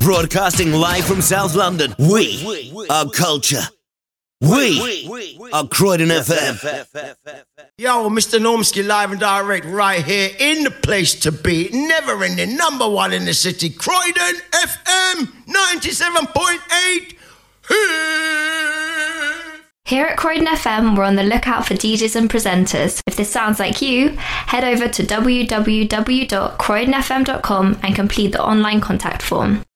Broadcasting live from South London. We are culture. We are Croydon FM. Yo, Mr. Normski live and direct right here in the place to be. Never ending, number one in the city. Croydon FM 97.8. Here at Croydon FM, we're on the lookout for DJs and presenters. If this sounds like you, head over to www.croydonfm.com and complete the online contact form.